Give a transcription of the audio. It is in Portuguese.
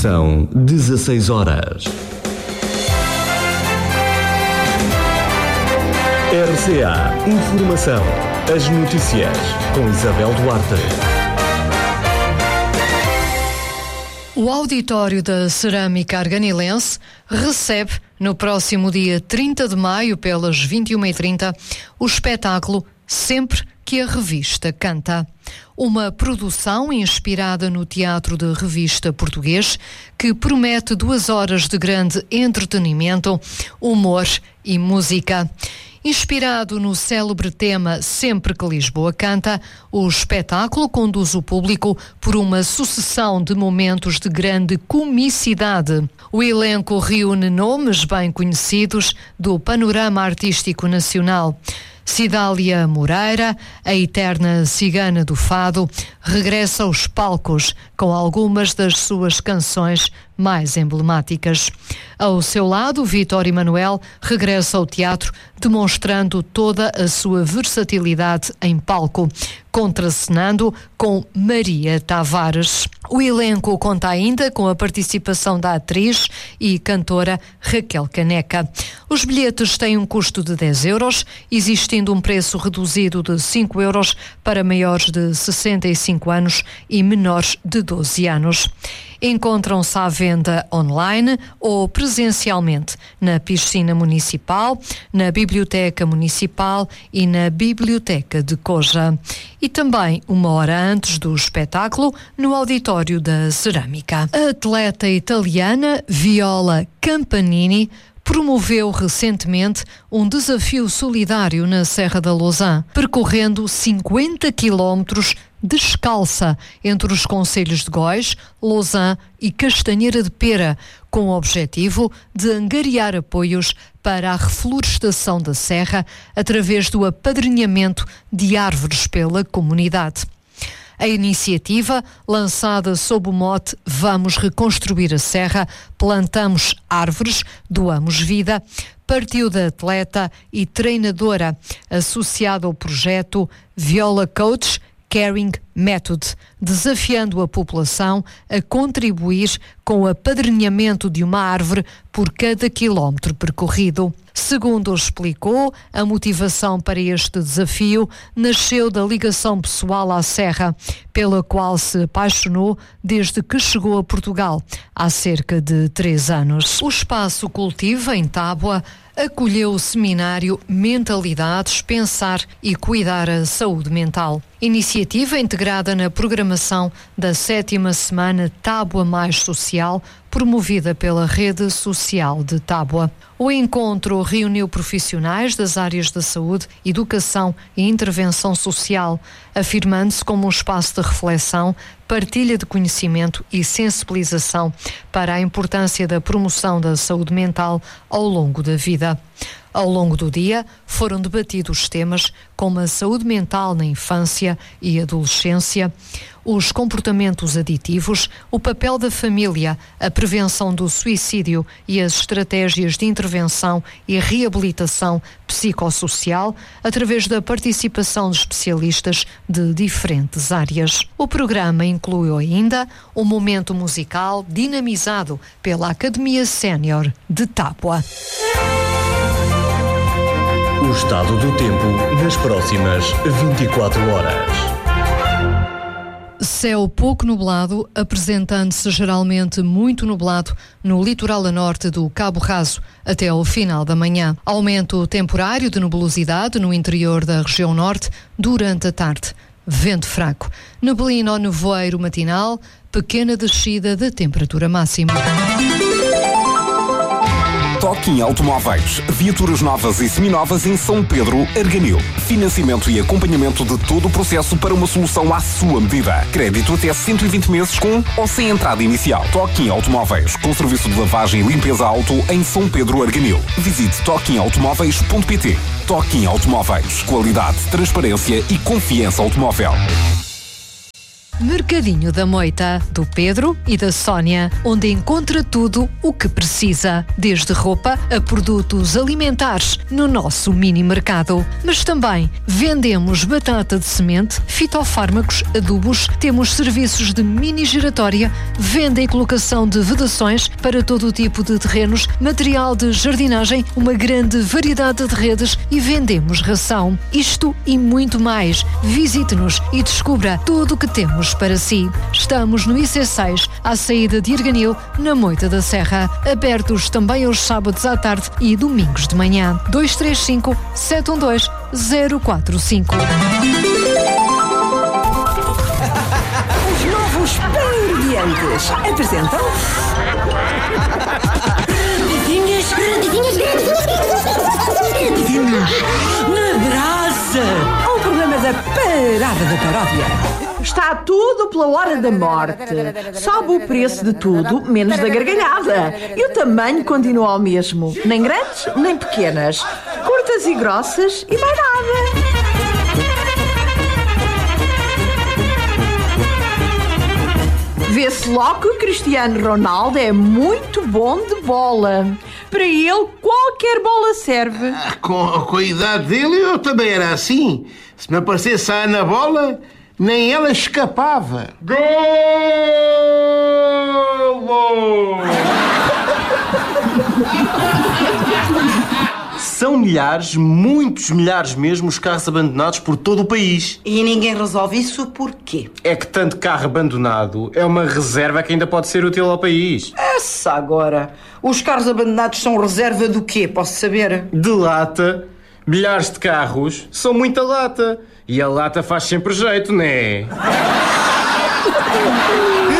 São 16 horas. RCA Informação. As notícias com Isabel Duarte. O auditório da Cerâmica Arganilense recebe, no próximo dia 30 de maio, pelas 21h30, o espetáculo Sempre que a Revista Canta. Uma produção inspirada no teatro de revista português que promete 2 horas de grande entretenimento, humor e música. Inspirado no célebre tema Sempre que Lisboa Canta, o espetáculo conduz o público por uma sucessão de momentos de grande comicidade. O elenco reúne nomes bem conhecidos do panorama artístico nacional. Cidália Moreira, a eterna cigana do fado, regressa aos palcos com algumas das suas canções mais emblemáticas. Ao seu lado, Vítor Emanuel regressa ao teatro, demonstrando toda a sua versatilidade em palco, contracenando com Maria Tavares. O elenco conta ainda com a participação da atriz e cantora Raquel Caneca. Os bilhetes têm um custo de 10 euros, existindo um preço reduzido de 5 euros para maiores de 65 anos e menores de 12 anos. Encontram-se à venda online ou presencialmente na Piscina Municipal, na Biblioteca Municipal e na Biblioteca de Coja. E também, 1 hora antes do espetáculo, no auditório da Cerâmica. A atleta italiana Viola Campanini promoveu recentemente um desafio solidário na Serra da Lousã, percorrendo 50 quilómetros descalça entre os concelhos de Góis, Lousã e Castanheira de Pera, com o objetivo de angariar apoios para a reflorestação da serra através do apadrinhamento de árvores pela comunidade. A iniciativa, lançada sob o mote Vamos Reconstruir a Serra, Plantamos Árvores, Doamos Vida, partiu da atleta e treinadora associada ao projeto Viola Coach Caring Method, desafiando a população a contribuir com o apadrinhamento de uma árvore por cada quilómetro percorrido. Segundo explicou, a motivação para este desafio nasceu da ligação pessoal à serra, pela qual se apaixonou desde que chegou a Portugal, há cerca de 3 anos. O Espaço Cultiva, em Tábua, acolheu o seminário Mentalidades, Pensar e Cuidar a Saúde Mental. Iniciativa integrada na programação da 7ª Semana Tábua Mais Social, promovida pela Rede Social de Tábua. O encontro reuniu profissionais das áreas da saúde, educação e intervenção social, afirmando-se como um espaço de reflexão, partilha de conhecimento e sensibilização para a importância da promoção da saúde mental ao longo da vida. Ao longo do dia, foram debatidos temas como a saúde mental na infância e adolescência, os comportamentos aditivos, o papel da família, a prevenção do suicídio e as estratégias de intervenção e reabilitação psicossocial através da participação de especialistas de diferentes áreas. O programa incluiu ainda um momento musical dinamizado pela Academia Sénior de Tábua. O estado do tempo nas próximas 24 horas. Céu pouco nublado, apresentando-se geralmente muito nublado no litoral a norte do Cabo Raso até ao final da manhã. Aumento temporário de nebulosidade no interior da região norte durante a tarde. Vento fraco. Neblina ou nevoeiro matinal, pequena descida da temperatura máxima. Toquinho Automóveis. Viaturas novas e seminovas em São Pedro, Arganil. Financiamento e acompanhamento de todo o processo para uma solução à sua medida. Crédito até 120 meses com ou sem entrada inicial. Toquinho Automóveis, com serviço de lavagem e limpeza auto em São Pedro, Arganil. Visite toquinhoautomóveis.pt. Toquinho Automóveis. Qualidade, transparência e confiança automóvel. Mercadinho da Moita, do Pedro e da Sónia, onde encontra tudo o que precisa, desde roupa a produtos alimentares no nosso mini mercado. Mas também vendemos batata de semente, fitofármacos, adubos, temos serviços de mini giratória, venda e colocação de vedações para todo o tipo de terrenos, material de jardinagem, uma grande variedade de redes e vendemos ração. Isto e muito mais. Visite-nos e descubra tudo o que temos para si. Estamos no IC6, à saída de Arganil, na Moita da Serra. Abertos também aos sábados à tarde e domingos de manhã. 235 712 045. Os novos Pan-Mediantes apresentam... Na Brasa, o programa da Parada da Paródia. Está tudo pela hora da morte. Sobe o preço de tudo, menos da gargalhada. E o tamanho continua ao mesmo. Nem grandes, nem pequenas. Curtas e grossas e mais nada. Vê-se logo que o Cristiano Ronaldo é muito bom de bola. Para ele, qualquer bola serve. Com a idade dele, eu também era assim. Se me aparecesse a Ana Bola, nem ela escapava. Golo! São milhares, muitos milhares mesmo, os carros abandonados por todo o país. E ninguém resolve isso porquê? É que tanto carro abandonado é uma reserva que ainda pode ser útil ao país. Essa agora. Os carros abandonados são reserva do quê? Posso saber? De lata. Milhares de carros são muita lata. E a lata faz sempre jeito, não é?